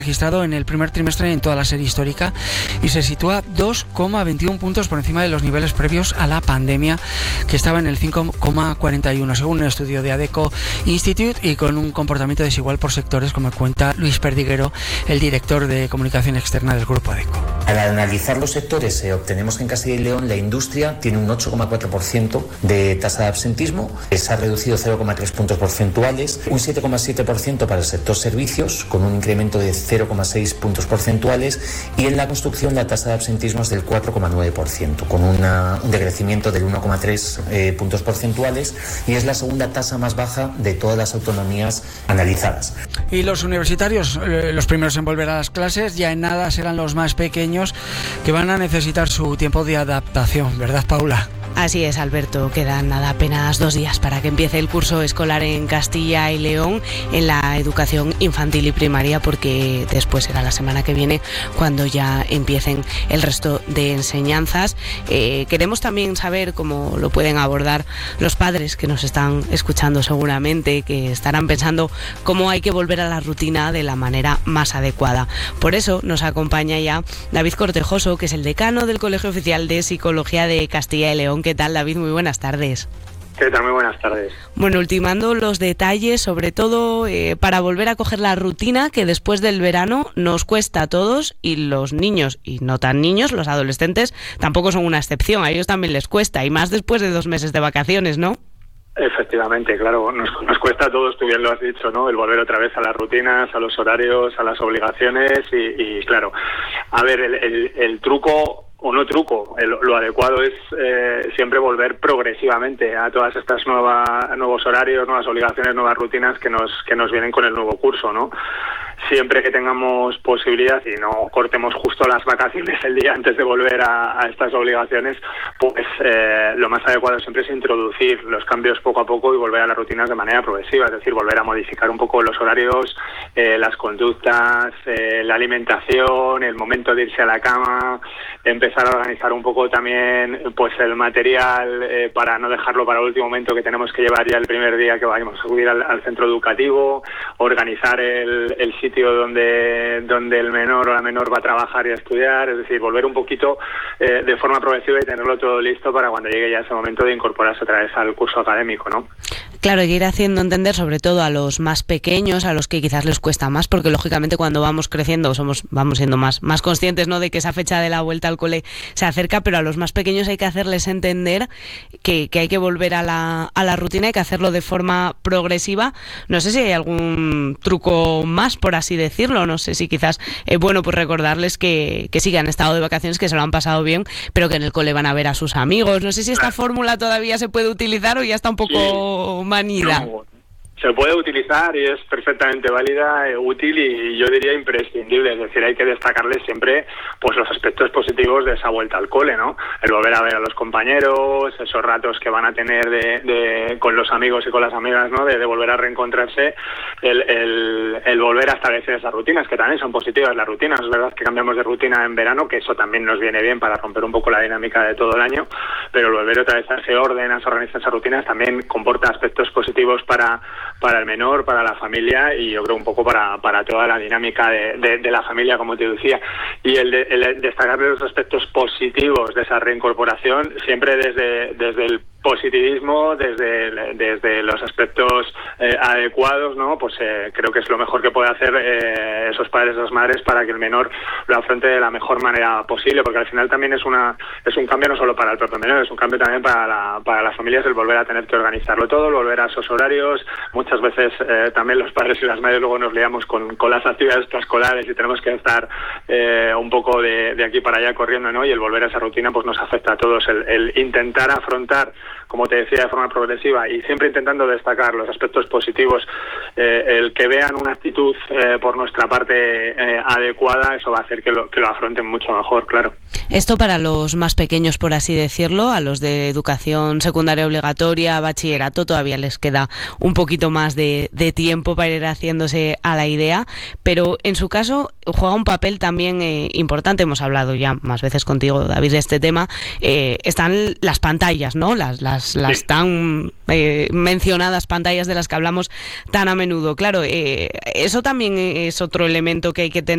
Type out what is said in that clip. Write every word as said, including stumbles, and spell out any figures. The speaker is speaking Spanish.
registrado en el primer trimestre en toda la serie histórica y se sitúa dos coma veintiuno puntos por encima de los niveles previos a la pandemia, que estaba en el cinco coma cuarenta y uno, según un estudio de Adecco Institute, y con un comportamiento desigual por sectores, como cuenta Luis Perdiguero, el director de comunicación externa del grupo Adecco. Al analizar los sectores, eh, obtenemos que en Castilla y León la industria tiene un ocho coma cuatro por ciento de tasa de absentismo, se ha reducido cero coma tres puntos porcentuales, un siete coma siete por ciento para el sector servicios, con un incremento de cero coma seis puntos porcentuales, y en la construcción la tasa de absentismo es del cuatro coma nueve por ciento, con una, un decrecimiento del uno coma tres eh, puntos porcentuales, y es la segunda tasa más baja de todas las autonomías analizadas. Y los universitarios, eh, los primeros en volver a las clases, ya en nada serán los más pequeños, que van a necesitar su tiempo de adaptación, ¿verdad, Paula? Así es, Alberto, quedan nada apenas dos días para que empiece el curso escolar en Castilla y León en la educación infantil y primaria, porque después será la semana que viene cuando ya empiecen el resto de enseñanzas. Eh, queremos también saber cómo lo pueden abordar los padres que nos están escuchando seguramente, que estarán pensando cómo hay que volver a la rutina de la manera más adecuada. Por eso nos acompaña ya David Cortejoso, que es el decano del Colegio Oficial de Psicología de Castilla y León. ¿Qué tal, David? Muy buenas tardes. ¿Qué tal? Muy buenas tardes. Bueno, ultimando los detalles, sobre todo eh, para volver a coger la rutina que después del verano nos cuesta a todos, y los niños, y no tan niños, los adolescentes, tampoco son una excepción, a ellos también les cuesta, y más después de dos meses de vacaciones, ¿no? Efectivamente, claro, nos, nos cuesta a todos, tú bien lo has dicho, ¿no? El volver otra vez a las rutinas, a los horarios, a las obligaciones, y, y claro, a ver, el, el, el truco... o no truco, el, lo adecuado es eh, siempre volver progresivamente a todas estas nuevas nuevos horarios, nuevas obligaciones, nuevas rutinas que nos que nos vienen con el nuevo curso, ¿no? Siempre que tengamos posibilidad y no cortemos justo las vacaciones el día antes de volver a, a estas obligaciones, pues eh, lo más adecuado siempre es introducir los cambios poco a poco y volver a las rutinas de manera progresiva, es decir, volver a modificar un poco los horarios, eh, las conductas, eh, la alimentación, el momento de irse a la cama, empezar a organizar un poco también pues el material eh, para no dejarlo para el último momento, que tenemos que llevar ya el primer día que vayamos a acudir al, al centro educativo, organizar el, el sitio donde donde el menor o la menor va a trabajar y a estudiar, es decir, volver un poquito eh, de forma progresiva y tenerlo todo listo para cuando llegue ya ese momento de incorporarse otra vez al curso académico, ¿no? Claro, hay que ir haciendo entender sobre todo a los más pequeños, a los que quizás les cuesta más, porque lógicamente cuando vamos creciendo somos vamos siendo más, más conscientes, ¿no?, de que esa fecha de la vuelta al cole se acerca, pero a los más pequeños hay que hacerles entender que, que hay que volver a la, a la rutina, hay que hacerlo de forma progresiva. No sé si hay algún truco más, por así decirlo, no sé si quizás es bueno pues recordarles que, que sí que han estado de vacaciones, que se lo han pasado bien, pero que en el cole van a ver a sus amigos. No sé si esta fórmula todavía se puede utilizar o ya está un poco... Sí. manida. No, se puede utilizar y es perfectamente válida, eh, útil y yo diría imprescindible, es decir, hay que destacarles siempre pues los aspectos positivos de esa vuelta al cole, ¿no? El volver a ver a los compañeros, esos ratos que van a tener de, de con los amigos y con las amigas, ¿no? De, de volver a reencontrarse, el, el, el volver a establecer esas rutinas, que también son positivas las rutinas. Es verdad que cambiamos de rutina en verano, que eso también nos viene bien para romper un poco la dinámica de todo el año, pero el volver otra vez a ese orden, a organizar esas rutinas, también comporta aspectos positivos para para el menor, para la familia y yo creo un poco para, para toda la dinámica de, de, de la familia, como te decía. Y el, de, el destacar los aspectos positivos de esa reincorporación, siempre desde, desde el positivismo, desde, desde los aspectos eh, adecuados, ¿no? Pues eh, creo que es lo mejor que puede hacer eh, esos padres, esas madres, para que el menor lo afronte de la mejor manera posible, porque al final también es una es un cambio no solo para el propio menor, es un cambio también para la, para las familias, el volver a tener que organizarlo todo, el volver a esos horarios. Muchas veces eh, también los padres y las madres luego nos liamos con, con las actividades extraescolares y tenemos que estar eh, un poco de, de aquí para allá corriendo, ¿no? Y el volver a esa rutina pues nos afecta a todos, el, el intentar afrontar, como te decía, de forma progresiva y siempre intentando destacar los aspectos positivos, eh, el que vean una actitud eh, por nuestra parte eh, adecuada, eso va a hacer que lo, que lo afronten mucho mejor, claro. Esto para los más pequeños, por así decirlo, a los de educación secundaria obligatoria, bachillerato, todavía les queda un poquito más de, de tiempo para ir haciéndose a la idea, pero en su caso juega un papel también eh, importante. Hemos hablado ya más veces contigo, David, de este tema. Eh, están las pantallas, ¿no? Las, las, las sí. tan eh, mencionadas pantallas de las que hablamos tan a menudo. Claro, eh, eso también es otro elemento que hay que tener